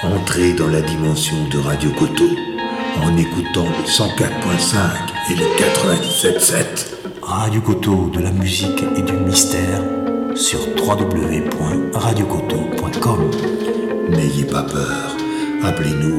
Entrez dans la dimension de Radio Coteau en écoutant le 104.5 et le 97.7. Radio Coteau, de la musique et du mystère sur www.radiocoteau.com. N'ayez pas peur, appelez-nous